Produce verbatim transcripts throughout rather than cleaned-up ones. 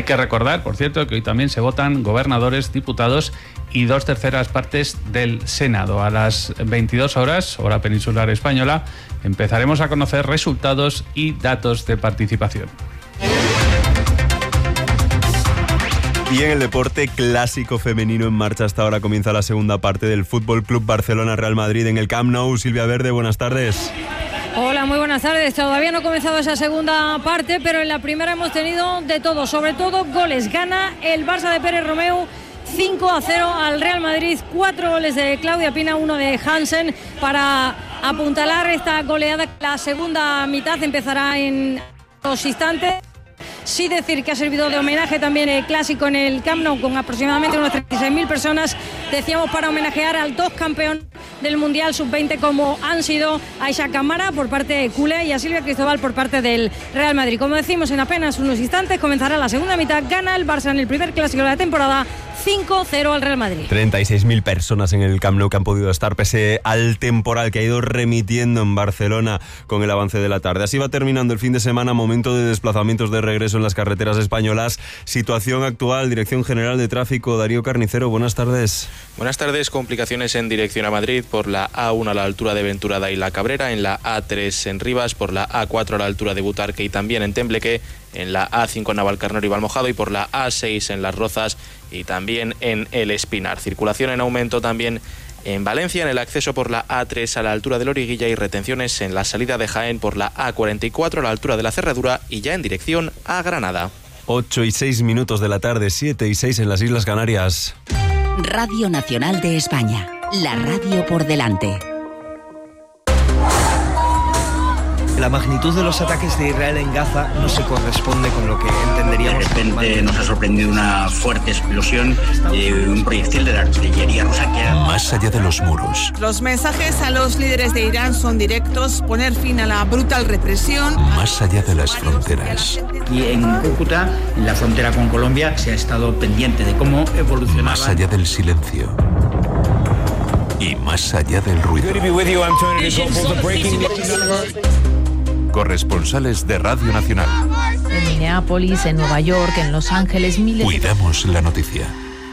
que recordar, por cierto, que hoy también se votan gobernadores, diputados y dos terceras partes del Senado. A las veintidós horas, hora peninsular española, empezaremos a conocer resultados y datos de participación. Y en el deporte, clásico femenino en marcha. Hasta ahora comienza la segunda parte del Fútbol Club Barcelona-Real Madrid en el Camp Nou. Silvia Verde, buenas tardes. Hola, muy buenas tardes. Todavía no ha comenzado esa segunda parte, pero en la primera hemos tenido de todo, sobre todo goles. Gana el Barça de Pérez Romeu cinco a cero al Real Madrid, cuatro goles de Claudia Pina, uno de Hansen, para apuntalar esta goleada. La segunda mitad empezará en dos instantes. Sí decir que ha servido de homenaje también el clásico en el Camp Nou con aproximadamente unas treinta y seis mil personas, decíamos, para homenajear al dos campeón del Mundial sub veinte como han sido Aisha Camara por parte de culé y a Silvia Cristóbal por parte del Real Madrid. Como decimos, en apenas unos instantes comenzará la segunda mitad, gana el Barça en el primer clásico de la temporada cinco cero al Real Madrid. treinta y seis mil personas en el Camp Nou que han podido estar pese al temporal que ha ido remitiendo en Barcelona con el avance de la tarde. Así va terminando el fin de semana, momento de desplazamientos de regreso en las carreteras españolas. Situación actual, Dirección General de Tráfico, Darío Carnicero, buenas tardes. Buenas tardes, complicaciones en dirección a Madrid por la A uno a la altura de Venturada y La Cabrera, en la A tres en Rivas, por la A cuatro a la altura de Butarque y también en Tembleque, en la A cinco en Navalcarnero y Valmojado y por la A seis en Las Rozas y también en El Espinar. Circulación en aumento también en Valencia, en el acceso por la A tres a la altura de Loriguilla y retenciones en la salida de Jaén por la A cuarenta y cuatro a la altura de la Cerradura y ya en dirección a Granada. ocho y seis minutos de la tarde, siete y seis en las Islas Canarias. Radio Nacional de España, la radio por delante. La magnitud de los ataques de Israel en Gaza no se corresponde con lo que entenderíamos. De repente nos ha sorprendido una fuerte explosión de un proyectil de la artillería rusa que era... Más allá de los muros. Los mensajes a los líderes de Irán son directos: poner fin a la brutal represión. Más allá de las fronteras. Y en Cúcuta, en la frontera con Colombia, se ha estado pendiente de cómo evolucionaba. Más allá del silencio. Y más allá del ruido. Corresponsales de Radio Nacional. En Minneapolis, en Nueva York, en Los Ángeles, miles... Cuidamos la noticia.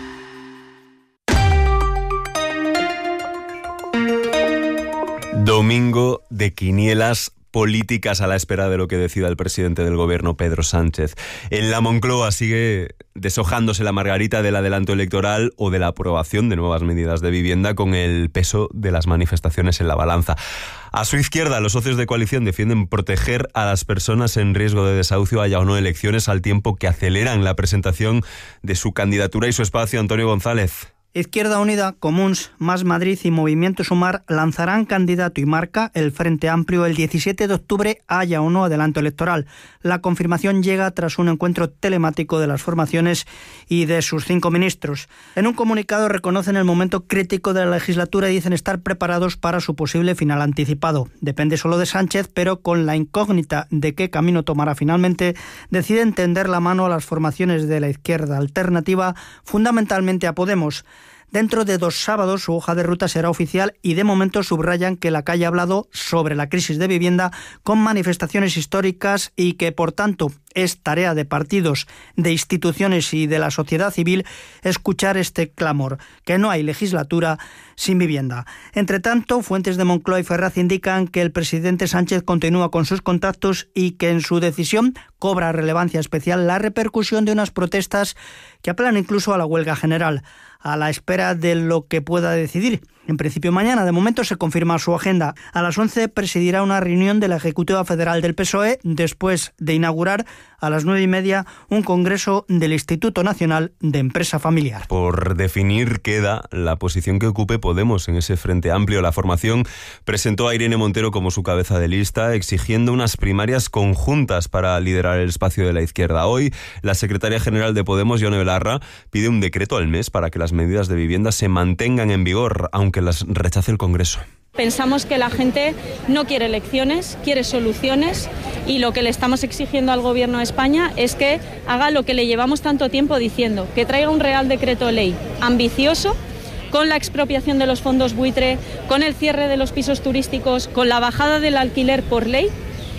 Domingo de quinielas políticas a la espera de lo que decida el presidente del gobierno, Pedro Sánchez. En la Moncloa sigue deshojándose la margarita del adelanto electoral o de la aprobación de nuevas medidas de vivienda con el peso de las manifestaciones en la balanza. A su izquierda, los socios de coalición defienden proteger a las personas en riesgo de desahucio, haya o no elecciones, al tiempo que aceleran la presentación de su candidatura y su espacio. Antonio González. Izquierda Unida, Comuns, Más Madrid y Movimiento Sumar lanzarán candidato y marca el Frente Amplio el diecisiete de octubre, haya o no adelanto electoral. La confirmación llega tras un encuentro telemático de las formaciones y de sus cinco ministros. En un comunicado reconocen el momento crítico de la legislatura y dicen estar preparados para su posible final anticipado. Depende solo de Sánchez, pero con la incógnita de qué camino tomará finalmente, deciden tender la mano a las formaciones de la izquierda alternativa, fundamentalmente a Podemos. Dentro de dos sábados su hoja de ruta será oficial y de momento subrayan que la calle ha hablado sobre la crisis de vivienda con manifestaciones históricas y que, por tanto, es tarea de partidos, de instituciones y de la sociedad civil escuchar este clamor, que no hay legislatura sin vivienda. Entre tanto, fuentes de Moncloa y Ferraz indican que el presidente Sánchez continúa con sus contactos y que en su decisión cobra relevancia especial la repercusión de unas protestas que apelan incluso a la huelga general, a la espera de lo que pueda decidir. En principio mañana, de momento se confirma su agenda. A las once presidirá una reunión de la Ejecutiva Federal del P S O E, después de inaugurar a las nueve y media un congreso del Instituto Nacional de Empresa Familiar. Por definir queda la posición que ocupe Podemos en ese Frente Amplio. La formación presentó a Irene Montero como su cabeza de lista, exigiendo unas primarias conjuntas para liderar el espacio de la izquierda. Hoy, la secretaria general de Podemos, Yone Belarra, pide un decreto al mes para que las medidas de vivienda se mantengan en vigor, aunque que las rechace el Congreso. Pensamos que la gente no quiere elecciones, quiere soluciones, y lo que le estamos exigiendo al Gobierno de España es que haga lo que le llevamos tanto tiempo diciendo, que traiga un Real Decreto Ley ambicioso, con la expropiación de los fondos buitre, con el cierre de los pisos turísticos, con la bajada del alquiler por ley,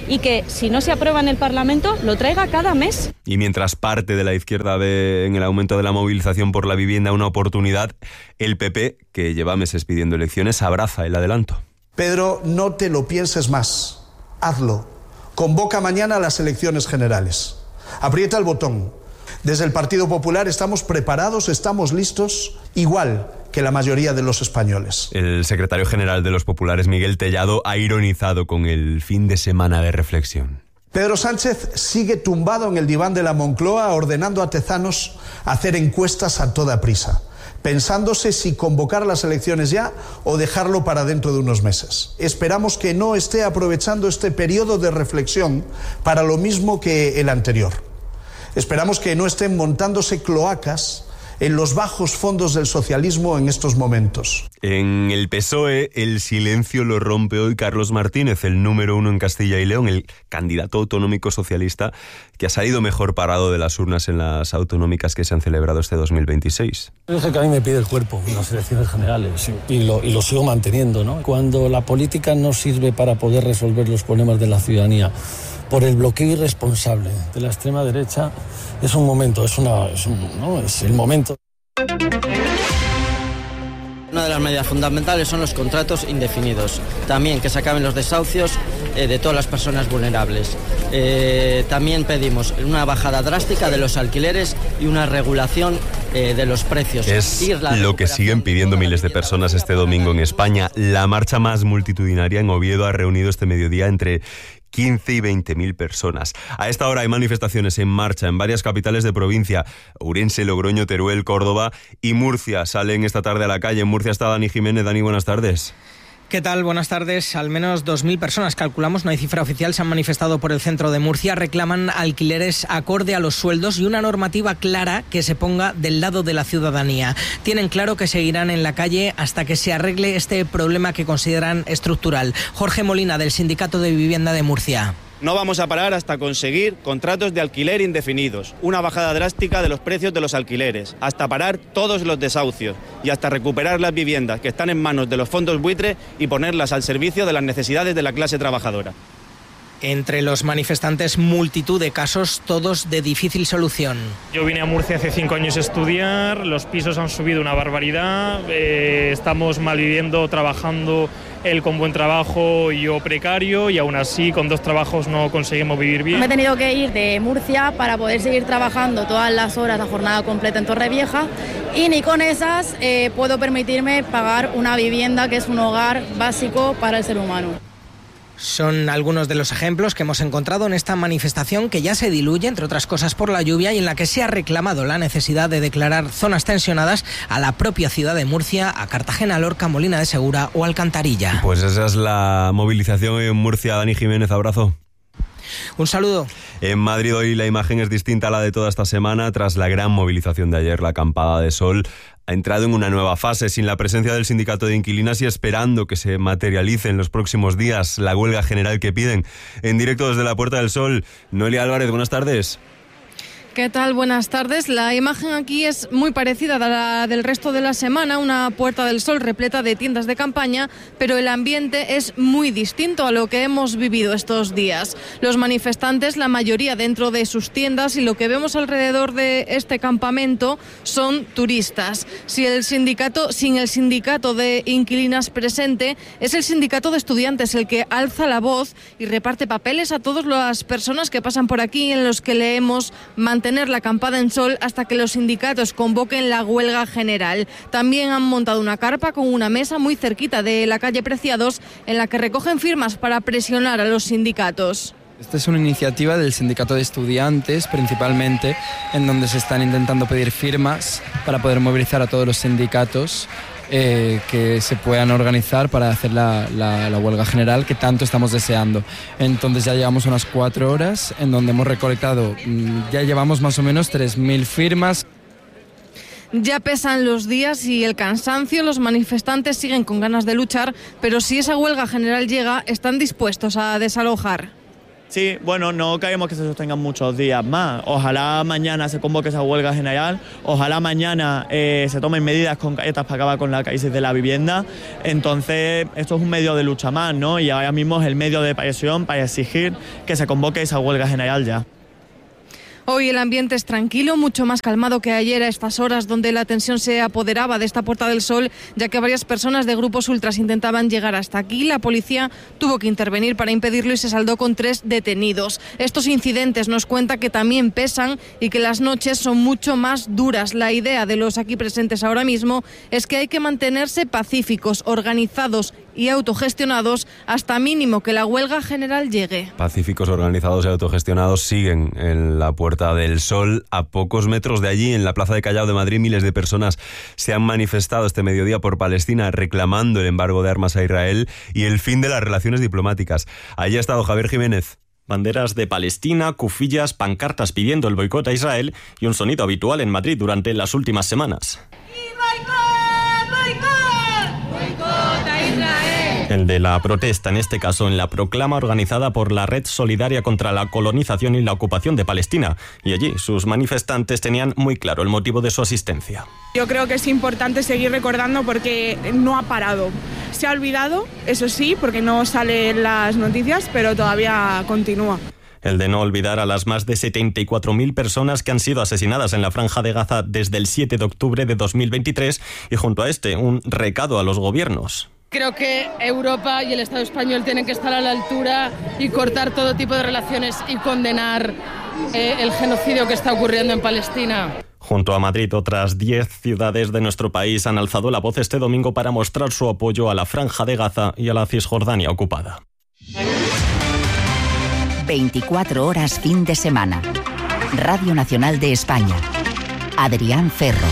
y que si no se aprueba en el Parlamento lo traiga cada mes. Y mientras parte de la izquierda ve en el aumento de la movilización por la vivienda una oportunidad, el P P, que lleva meses pidiendo elecciones, abraza el adelanto. Pedro, no te lo pienses más. Hazlo. Convoca mañana a las elecciones generales. Aprieta el botón. Desde el Partido Popular estamos preparados, estamos listos, igual que la mayoría de los españoles. El secretario general de los populares, Miguel Tellado, ha ironizado con el fin de semana de reflexión. Pedro Sánchez sigue tumbado en el diván de la Moncloa ordenando a Tezanos hacer encuestas a toda prisa, pensándose si convocar las elecciones ya o dejarlo para dentro de unos meses. Esperamos que no esté aprovechando este periodo de reflexión para lo mismo que el anterior. Esperamos que no estén montándose cloacas en los bajos fondos del socialismo en estos momentos. En el P S O E, el silencio lo rompe hoy Carlos Martínez, el número uno en Castilla y León, el candidato autonómico socialista que ha salido mejor parado de las urnas en las autonómicas que se han celebrado este dos mil veintiséis. Es el que a mí me pide el cuerpo en las elecciones generales y lo, y lo sigo manteniendo, ¿no? Cuando la política no sirve para poder resolver los problemas de la ciudadanía por el bloqueo irresponsable de la extrema derecha, es un momento, es, una, es, un, ¿no? es el momento. Una de las medidas fundamentales son los contratos indefinidos. También que se acaben los desahucios eh, de todas las personas vulnerables. Eh, también pedimos una bajada drástica de los alquileres y una regulación eh, de los precios. Es lo que siguen pidiendo miles de personas este domingo en España. La marcha más multitudinaria en Oviedo ha reunido este mediodía entre quince y veinte mil personas. A esta hora hay manifestaciones en marcha en varias capitales de provincia. Ourense, Logroño, Teruel, Córdoba y Murcia salen esta tarde a la calle. En Murcia está Dani Jiménez. Dani, buenas tardes. ¿Qué tal? Buenas tardes. Al menos dos mil personas, calculamos, no hay cifra oficial, se han manifestado por el centro de Murcia. Reclaman alquileres acorde a los sueldos y una normativa clara que se ponga del lado de la ciudadanía. Tienen claro que seguirán en la calle hasta que se arregle este problema que consideran estructural. Jorge Molina, del Sindicato de Vivienda de Murcia. No vamos a parar hasta conseguir contratos de alquiler indefinidos, una bajada drástica de los precios de los alquileres, hasta parar todos los desahucios y hasta recuperar las viviendas que están en manos de los fondos buitre y ponerlas al servicio de las necesidades de la clase trabajadora. Entre los manifestantes, multitud de casos, todos de difícil solución. Yo vine a Murcia hace cinco años a estudiar, los pisos han subido una barbaridad, eh, estamos malviviendo, trabajando él con buen trabajo y yo precario, y aún así con dos trabajos no conseguimos vivir bien. Me he tenido que ir de Murcia para poder seguir trabajando todas las horas, la jornada completa en Torrevieja, y ni con esas eh, puedo permitirme pagar una vivienda que es un hogar básico para el ser humano. Son algunos de los ejemplos que hemos encontrado en esta manifestación que ya se diluye, entre otras cosas, por la lluvia, y en la que se ha reclamado la necesidad de declarar zonas tensionadas a la propia ciudad de Murcia, a Cartagena, Lorca, Molina de Segura o Alcantarilla. Pues esa es la movilización en Murcia. Dani Jiménez, abrazo. Un saludo. En Madrid hoy la imagen es distinta a la de toda esta semana. Tras la gran movilización de ayer, la acampada de sol ha entrado en una nueva fase, sin la presencia del sindicato de inquilinas y esperando que se materialice en los próximos días la huelga general que piden. En directo desde la Puerta del Sol, Noelia Álvarez, buenas tardes. ¿Qué tal? Buenas tardes. La imagen aquí es muy parecida a la del resto de la semana, una Puerta del Sol repleta de tiendas de campaña, pero el ambiente es muy distinto a lo que hemos vivido estos días. Los manifestantes, la mayoría dentro de sus tiendas, y lo que vemos alrededor de este campamento son turistas. Si el sindicato, sin el sindicato de inquilinas presente, es el sindicato de estudiantes el que alza la voz y reparte papeles a todas las personas que pasan por aquí, en los que leemos mantener la acampada en sol hasta que los sindicatos convoquen la huelga general. También han montado una carpa con una mesa muy cerquita de la calle Preciados, en la que recogen firmas para presionar a los sindicatos. Esta es una iniciativa del sindicato de estudiantes, principalmente, en donde se están intentando pedir firmas para poder movilizar a todos los sindicatos Eh, que se puedan organizar para hacer la, la, la huelga general que tanto estamos deseando. Entonces ya llevamos unas cuatro horas en donde hemos recolectado, ya llevamos más o menos tres mil firmas. Ya pesan los días y el cansancio, los manifestantes siguen con ganas de luchar, pero si esa huelga general llega, están dispuestos a desalojar. Sí, bueno, no creemos que se sostengan muchos días más. Ojalá mañana se convoque esa huelga general, ojalá mañana eh, se tomen medidas concretas para acabar con la crisis de la vivienda. Entonces, esto es un medio de lucha más, ¿no? Y ahora mismo es el medio de presión para exigir que se convoque esa huelga general ya. Hoy el ambiente es tranquilo, mucho más calmado que ayer a estas horas, donde la tensión se apoderaba de esta Puerta del Sol, ya que varias personas de grupos ultras intentaban llegar hasta aquí. La policía tuvo que intervenir para impedirlo y se saldó con tres detenidos. Estos incidentes nos cuenta que también pesan y que las noches son mucho más duras. La idea de los aquí presentes ahora mismo es que hay que mantenerse pacíficos, organizados y autogestionados hasta mínimo que la huelga general llegue. Pacíficos, organizados y autogestionados siguen en la Puerta del Sol. A pocos metros de allí, en la Plaza de Callao de Madrid, miles de personas se han manifestado este mediodía por Palestina reclamando el embargo de armas a Israel y el fin de las relaciones diplomáticas. Allí ha estado Javier Jiménez. Banderas de Palestina, cufillas, pancartas pidiendo el boicot a Israel y un sonido habitual en Madrid durante las últimas semanas. El de la protesta, en este caso en la proclama organizada por la Red Solidaria contra la Colonización y la Ocupación de Palestina. Y allí sus manifestantes tenían muy claro el motivo de su asistencia. Yo creo que es importante seguir recordando porque no ha parado. Se ha olvidado, eso sí, porque no sale en las noticias, pero todavía continúa. El de no olvidar a las más de setenta y cuatro mil personas que han sido asesinadas en la Franja de Gaza desde el siete de octubre de dos mil veintitrés y junto a este un recado a los gobiernos. Creo que Europa y el Estado español tienen que estar a la altura y cortar todo tipo de relaciones y condenar eh, el genocidio que está ocurriendo en Palestina. Junto a Madrid, otras diez ciudades de nuestro país han alzado la voz este domingo para mostrar su apoyo a la Franja de Gaza y a la Cisjordania ocupada. veinticuatro horas fin de semana. Radio Nacional de España. Adrián Ferro.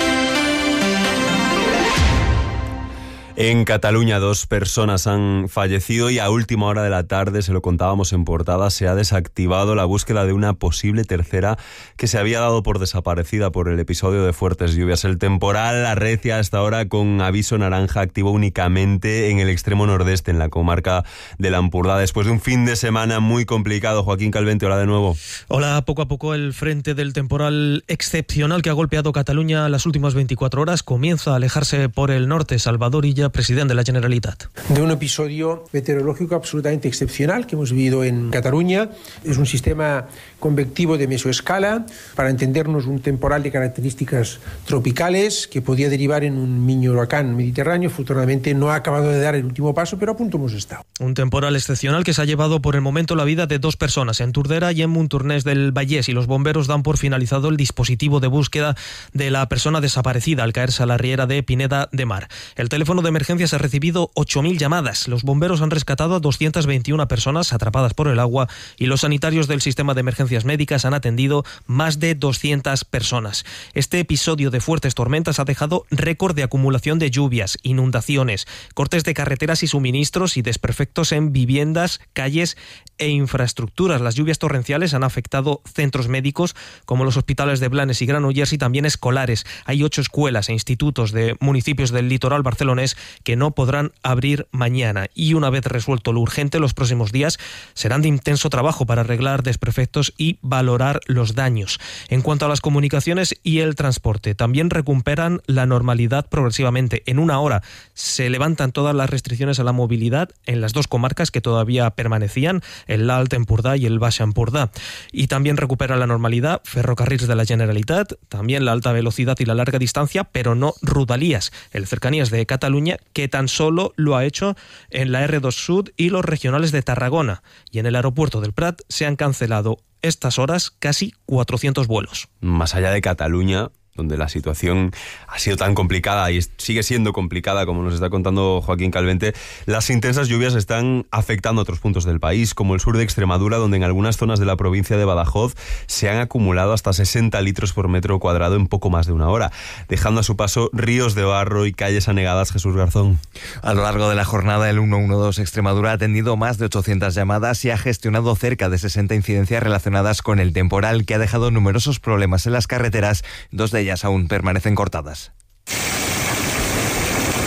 En Cataluña dos personas han fallecido y a última hora de la tarde, se lo contábamos en portada, se ha desactivado la búsqueda de una posible tercera que se había dado por desaparecida por el episodio de fuertes lluvias. El temporal arrecia hasta ahora con aviso naranja activo únicamente en el extremo nordeste, en la comarca del Ampurdá. Después de un fin de semana muy complicado, Joaquín Calvente, hola de nuevo. Hola, poco a poco el frente del temporal excepcional que ha golpeado Cataluña las últimas veinticuatro horas comienza a alejarse por el norte. Salvador Illa, presidente de la Generalitat. De un episodio meteorológico absolutamente excepcional que hemos vivido en Cataluña. Es un sistema convectivo de mesoescala, para entendernos un temporal de características tropicales que podía derivar en un mini huracán mediterráneo. Afortunadamente no ha acabado de dar el último paso, pero a punto hemos estado. Un temporal excepcional que se ha llevado por el momento la vida de dos personas en Turdera y en Montornès del Vallès, y los bomberos dan por finalizado el dispositivo de búsqueda de la persona desaparecida al caerse a la riera de Pineda de Mar. El teléfono de emergencias ha recibido ocho mil llamadas. Los bomberos han rescatado a doscientas veintiuna personas atrapadas por el agua y los sanitarios del sistema de emergencias médicas han atendido más de doscientas personas. Este episodio de fuertes tormentas ha dejado récord de acumulación de lluvias, inundaciones, cortes de carreteras y suministros y desperfectos en viviendas, calles e infraestructuras. Las lluvias torrenciales han afectado centros médicos como los hospitales de Blanes y Granollers y también escolares. Hay ocho escuelas e institutos de municipios del litoral barcelonés que no podrán abrir mañana. Y una vez resuelto lo urgente, los próximos días serán de intenso trabajo para arreglar desperfectos y valorar los daños. En cuanto a las comunicaciones y el transporte, también recuperan la normalidad progresivamente. En una hora se levantan todas las restricciones a la movilidad en las dos comarcas que todavía permanecían, el Alt Empordà y el Baix Empordà. Y también recupera la normalidad Ferrocarrils de la Generalitat, también la alta velocidad y la larga distancia, pero no Rodalies, el Cercanías de Cataluña, que tan solo lo ha hecho en la erre dos Sud y los regionales de Tarragona. Y en el aeropuerto del Prat se han cancelado estas horas casi cuatrocientos vuelos. Más allá de Cataluña, donde la situación ha sido tan complicada y sigue siendo complicada, como nos está contando Joaquín Calvente, las intensas lluvias están afectando a otros puntos del país, como el sur de Extremadura, donde en algunas zonas de la provincia de Badajoz se han acumulado hasta sesenta litros por metro cuadrado en poco más de una hora, dejando a su paso ríos de barro y calles anegadas. Jesús Garzón. A lo largo de la jornada, el ciento doce Extremadura ha atendido más de ochocientas llamadas y ha gestionado cerca de sesenta incidencias relacionadas con el temporal, que ha dejado numerosos problemas en las carreteras, dos de ellas aún permanecen cortadas.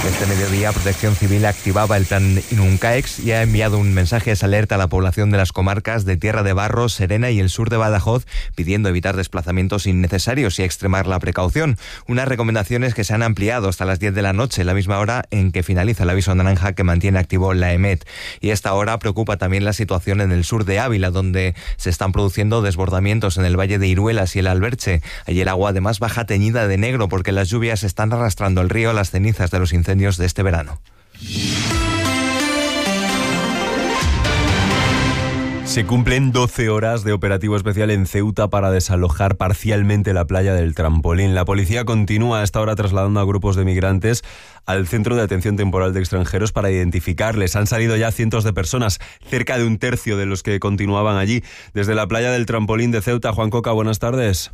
Este mediodía, Protección Civil activaba el plan Inuncaex y ha enviado un mensaje de alerta a la población de las comarcas de Tierra de Barros, Serena y el sur de Badajoz, pidiendo evitar desplazamientos innecesarios y extremar la precaución. Unas recomendaciones que se han ampliado hasta las diez de la noche, la misma hora en que finaliza el aviso naranja que mantiene activo la EMET. Y esta hora preocupa también la situación en el sur de Ávila, donde se están produciendo desbordamientos en el valle de Iruelas y el Alberche. Allí el agua además baja teñida de negro porque las lluvias están arrastrando al río las cenizas de los incendios de este verano. Se cumplen doce horas de operativo especial en Ceuta para desalojar parcialmente la playa del Trampolín. La policía continúa a esta hora trasladando a grupos de migrantes al Centro de Atención Temporal de Extranjeros para identificarles. Han salido ya cientos de personas, cerca de un tercio de los que continuaban allí. Desde la playa del Trampolín de Ceuta, Juan Coca, buenas tardes.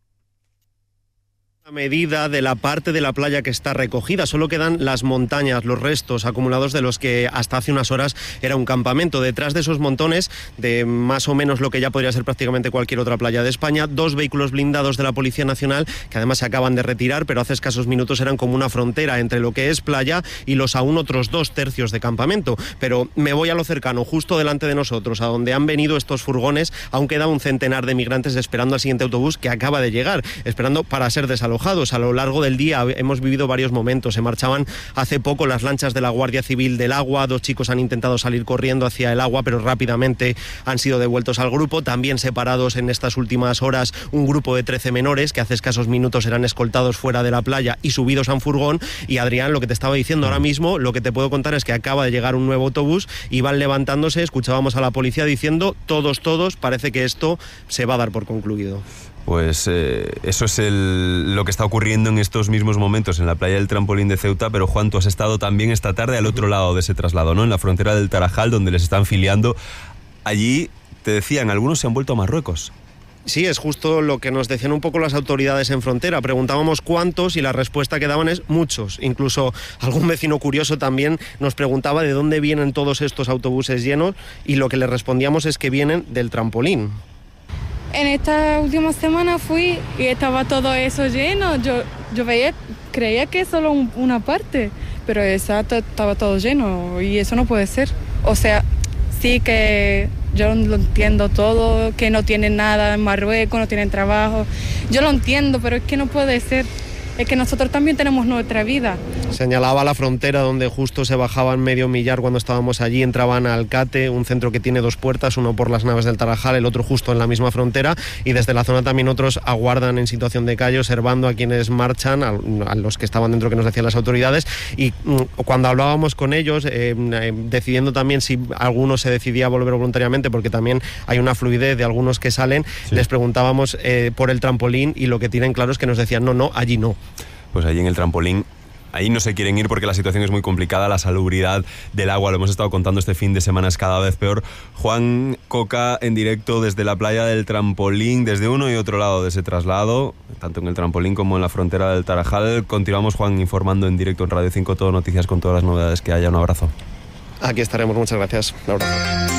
Medida de la parte de la playa que está recogida, solo quedan las montañas, los restos acumulados de los que hasta hace unas horas era un campamento. Detrás de esos montones, de más o menos lo que ya podría ser prácticamente cualquier otra playa de España, dos vehículos blindados de la Policía Nacional que además se acaban de retirar, pero hace escasos minutos eran como una frontera entre lo que es playa y los aún otros dos tercios de campamento. Pero me voy a lo cercano, justo delante de nosotros, a donde han venido estos furgones. Aún queda un centenar de migrantes esperando al siguiente autobús que acaba de llegar, esperando para ser desalojados. A lo largo del día hemos vivido varios momentos. Se marchaban hace poco las lanchas de la Guardia Civil del agua. Dos chicos han intentado salir corriendo hacia el agua, pero rápidamente han sido devueltos al grupo. También separados en estas últimas horas un grupo de trece menores que hace escasos minutos eran escoltados fuera de la playa y subidos a un furgón. Y Adrián, lo que te estaba diciendo ahora mismo, lo que te puedo contar es que acaba de llegar un nuevo autobús y van levantándose. Escuchábamos a la policía diciendo todos, todos, parece que esto se va a dar por concluido. Pues eh, eso es el, lo que está ocurriendo en estos mismos momentos en la playa del Trampolín de Ceuta. Pero Juan, tú has estado también esta tarde al otro lado de ese traslado, ¿no? En la frontera del Tarajal, donde les están filiando. Allí, te decían, algunos se han vuelto a Marruecos. Sí, es justo lo que nos decían un poco las autoridades en frontera. Preguntábamos cuántos y la respuesta que daban es muchos. Incluso algún vecino curioso también nos preguntaba de dónde vienen todos estos autobuses llenos y lo que le respondíamos es que vienen del Trampolín. En esta última semana fui y estaba todo eso lleno. Yo, yo veía, creía que es solo un, una parte, pero esa estaba todo lleno y eso no puede ser. O sea, sí que yo lo entiendo todo, que no tienen nada en Marruecos, no tienen trabajo. Yo lo entiendo, pero es que no puede ser. Es que nosotros también tenemos nuestra vida. Señalaba la frontera donde justo se bajaban medio millar cuando estábamos allí, entraban a Alcate, un centro que tiene dos puertas, uno por las naves del Tarajal, el otro justo en la misma frontera, y desde la zona también otros aguardan en situación de calle, observando a quienes marchan, a, a los que estaban dentro que nos decían las autoridades, y mm, cuando hablábamos con ellos, eh, eh, decidiendo también si alguno se decidía a volver voluntariamente, porque también hay una fluidez de algunos que salen, sí. Les preguntábamos eh, por el Trampolín y lo que tienen claro es que nos decían no, no, allí no. Pues allí en el Trampolín, ahí no se quieren ir porque la situación es muy complicada, la salubridad del agua, lo hemos estado contando este fin de semana, es cada vez peor. Juan Coca en directo desde la playa del Trampolín, desde uno y otro lado de ese traslado, tanto en el Trampolín como en la frontera del Tarajal. Continuamos, Juan, informando en directo en Radio cinco Todo Noticias con todas las novedades que haya. Un abrazo. Aquí estaremos, muchas gracias. Un abrazo.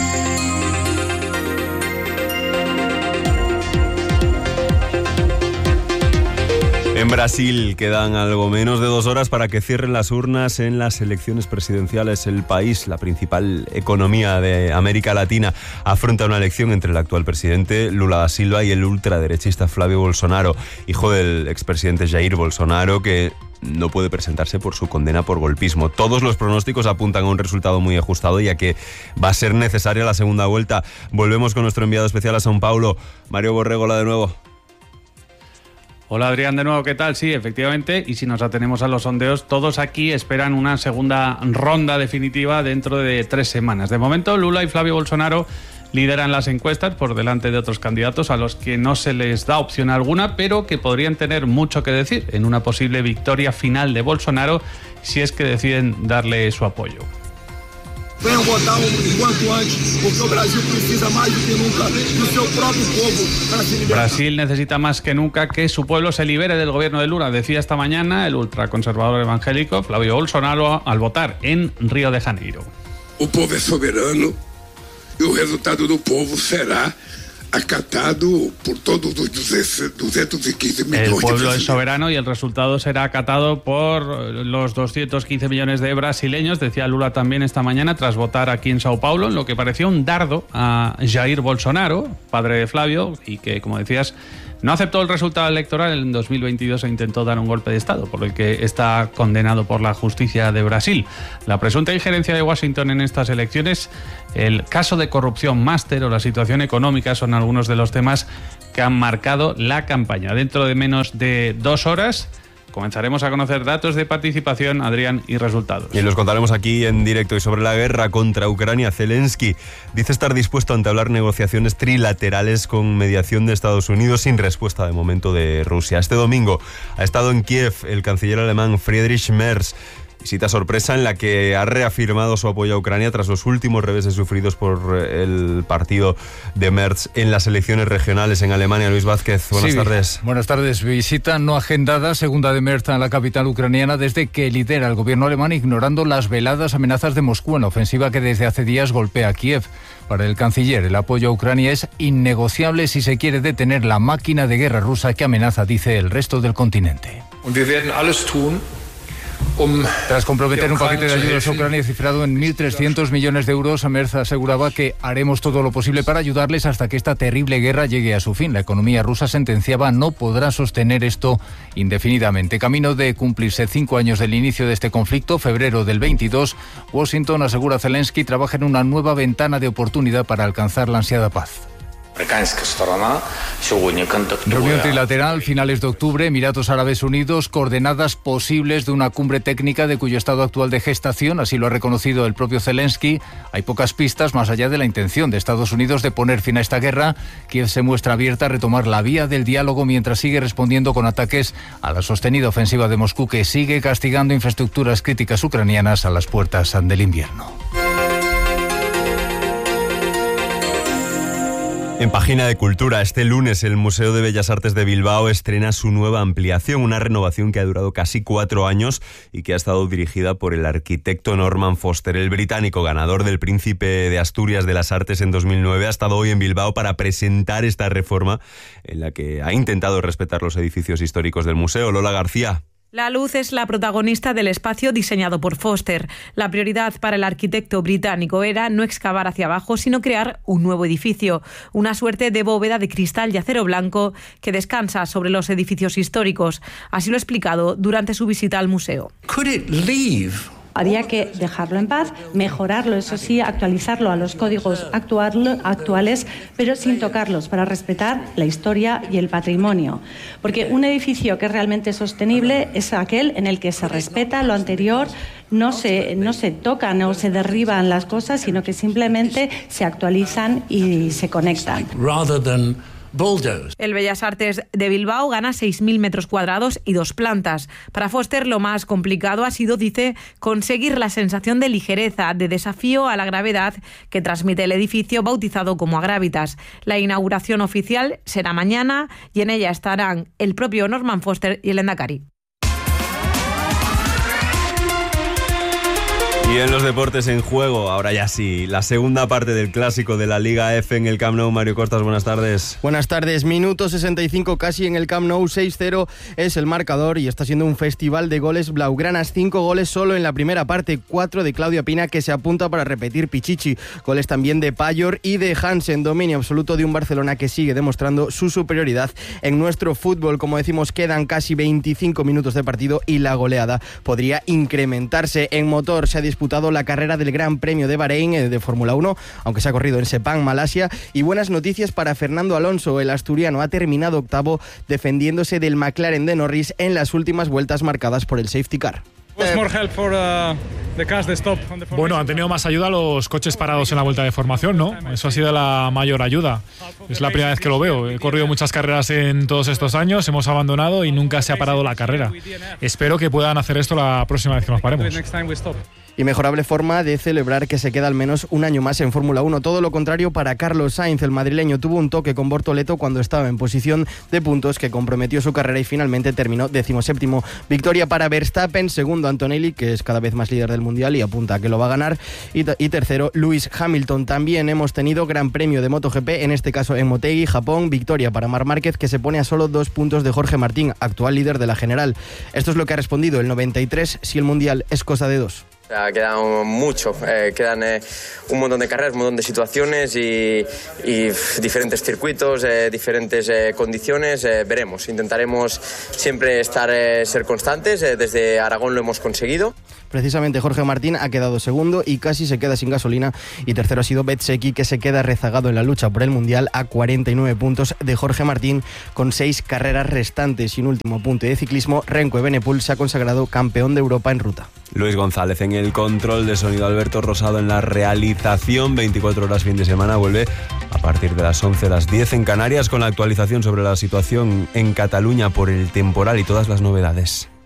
En Brasil quedan algo menos de dos horas para que cierren las urnas en las elecciones presidenciales. El país, la principal economía de América Latina, afronta una elección entre el actual presidente Lula da Silva y el ultraderechista Flavio Bolsonaro, hijo del expresidente Jair Bolsonaro, que no puede presentarse por su condena por golpismo. Todos los pronósticos apuntan a un resultado muy ajustado y a que va a ser necesaria la segunda vuelta. Volvemos con nuestro enviado especial a São Paulo, Mario Borregola, de nuevo. Hola Adrián, de nuevo, ¿qué tal? Sí, efectivamente, y si nos atenemos a los sondeos, todos aquí esperan una segunda ronda definitiva dentro de tres semanas. De momento, Lula y Flavio Bolsonaro lideran las encuestas por delante de otros candidatos a los que no se les da opción alguna, pero que podrían tener mucho que decir en una posible victoria final de Bolsonaro si es que deciden darle su apoyo. Venham votar o quanto antes, porque o Brasil precisa más do que nunca do seu próprio povo para se libertar. Brasil necesita más que nunca que su pueblo se libere del gobierno de Lula, decía esta mañana el ultraconservador evangélico Flavio Bolsonaro al votar en Río de Janeiro. O povo é soberano e o resultado do povo será acatado por todos los doscientos quince millones. El pueblo es soberano y el resultado será acatado por los doscientos quince millones de brasileños, decía Lula también esta mañana tras votar aquí en Sao Paulo, en lo que pareció un dardo a Jair Bolsonaro, padre de Flavio, y que, como decías, no aceptó el resultado electoral en dos mil veintidós e intentó dar un golpe de Estado, por el que está condenado por la justicia de Brasil. La presunta injerencia de Washington en estas elecciones, el caso de corrupción máster o la situación económica son algunos de los temas que han marcado la campaña. Dentro de menos de dos horas comenzaremos a conocer datos de participación, Adrián, y resultados. Y los contaremos aquí en directo. Y sobre la guerra contra Ucrania, Zelensky dice estar dispuesto a entablar negociaciones trilaterales con mediación de Estados Unidos sin respuesta de momento de Rusia. Este domingo ha estado en Kiev el canciller alemán Friedrich Merz. Visita sorpresa en la que ha reafirmado su apoyo a Ucrania tras los últimos reveses sufridos por el partido de Merz en las elecciones regionales en Alemania. Luis Vázquez, buenas sí, tardes. Buenas tardes. Visita no agendada, segunda de Merz a la capital ucraniana desde que lidera el gobierno alemán, ignorando las veladas amenazas de Moscú en la ofensiva que desde hace días golpea a Kiev. Para el canciller, el apoyo a Ucrania es innegociable si se quiere detener la máquina de guerra rusa que amenaza, dice, el resto del continente. Tras comprometer un paquete de ayudas a Ucrania cifrado en mil trescientos millones de euros, Merz aseguraba que haremos todo lo posible para ayudarles hasta que esta terrible guerra llegue a su fin. La economía rusa, sentenciaba, no podrá sostener esto indefinidamente. Camino de cumplirse cinco años del inicio de este conflicto, febrero del veintidós, Washington, asegura Zelensky, trabaja en una nueva ventana de oportunidad para alcanzar la ansiada paz. Reunión trilateral, finales de octubre, Emiratos Árabes Unidos, coordenadas posibles de una cumbre técnica de cuyo estado actual de gestación, así lo ha reconocido el propio Zelensky. Hay pocas pistas más allá de la intención de Estados Unidos de poner fin a esta guerra. Kiev se muestra abierta a retomar la vía del diálogo mientras sigue respondiendo con ataques a la sostenida ofensiva de Moscú, que sigue castigando infraestructuras críticas ucranianas a las puertas del invierno. En página de Cultura, este lunes el Museo de Bellas Artes de Bilbao estrena su nueva ampliación, una renovación que ha durado casi cuatro años y que ha estado dirigida por el arquitecto Norman Foster. El británico, ganador del Príncipe de Asturias de las Artes en dos mil nueve, ha estado hoy en Bilbao para presentar esta reforma en la que ha intentado respetar los edificios históricos del museo. Lola García. La luz es la protagonista del espacio diseñado por Foster. La prioridad para el arquitecto británico era no excavar hacia abajo, sino crear un nuevo edificio, una suerte de bóveda de cristal y acero blanco que descansa sobre los edificios históricos. Así lo ha explicado durante su visita al museo. Could it leave? Habría que dejarlo en paz, mejorarlo, eso sí, actualizarlo a los códigos actual, actuales, pero sin tocarlos, para respetar la historia y el patrimonio. Porque un edificio que es realmente sostenible es aquel en el que se respeta lo anterior, no se, no se tocan o se derriban las cosas, sino que simplemente se actualizan y se conectan. El Bellas Artes de Bilbao gana seis mil metros cuadrados y dos plantas. Para Foster lo más complicado ha sido, dice, conseguir la sensación de ligereza, de desafío a la gravedad que transmite el edificio bautizado como Agravitas. La inauguración oficial será mañana y en ella estarán el propio Norman Foster y el Lehendakari. Y en los deportes en juego, ahora ya sí, la segunda parte del clásico de la Liga F en el Camp Nou. Mario Costas, buenas tardes. Buenas tardes, minuto sesenta y cinco casi en el Camp Nou, seis cero es el marcador y está siendo un festival de goles blaugranas. Cinco goles solo en la primera parte, cuatro de Claudia Pina, que se apunta para repetir Pichichi. Goles también de Payor y de Hansen, dominio absoluto de un Barcelona que sigue demostrando su superioridad en nuestro fútbol. Como decimos, quedan casi veinticinco minutos de partido y la goleada podría incrementarse. En motor se ha disputado la carrera del Gran Premio de Bahrein de Fórmula uno, aunque se ha corrido en Sepang, Malasia, y buenas noticias para Fernando Alonso. El asturiano ha terminado octavo defendiéndose del McLaren de Norris en las últimas vueltas marcadas por el safety car. Bueno, han tenido más ayuda los coches parados en la vuelta de formación, ¿no? Eso ha sido la mayor ayuda. Es la primera vez que lo veo. He corrido muchas carreras en todos estos años, hemos abandonado y nunca se ha parado la carrera. Espero que puedan hacer esto la próxima vez que nos paremos. Y mejorable forma de celebrar que se queda al menos un año más en Fórmula uno. Todo lo contrario para Carlos Sainz. El madrileño tuvo un toque con Bortoleto cuando estaba en posición de puntos que comprometió su carrera y finalmente terminó decimoséptimo. Victoria para Verstappen, segundo Antonelli, que es cada vez más líder del Mundial y apunta a que lo va a ganar, y, y tercero Lewis Hamilton. También hemos tenido Gran Premio de MotoGP, en este caso en Motegi, Japón. Victoria para Marc Márquez, que se pone a solo dos puntos de Jorge Martín, actual líder de la general. Esto es lo que ha respondido el noventa y tres, si el Mundial es cosa de dos. Queda mucho, eh, quedan eh, un montón de carreras, un montón de situaciones y, y diferentes circuitos, eh, diferentes eh, condiciones, eh, veremos. Intentaremos siempre estar, eh, ser constantes, eh, desde Aragón lo hemos conseguido. Precisamente Jorge Martín ha quedado segundo y casi se queda sin gasolina, y tercero ha sido Bezzecchi, que se queda rezagado en la lucha por el Mundial a cuarenta y nueve puntos de Jorge Martín con seis carreras restantes. Y un último apunte de ciclismo, Renko Evenepoel se ha consagrado campeón de Europa en ruta. Luis González en el control de sonido, Alberto Rosado en la realización. veinticuatro horas fin de semana vuelve a partir de las once, las diez en Canarias, con la actualización sobre la situación en Cataluña por el temporal y todas las novedades.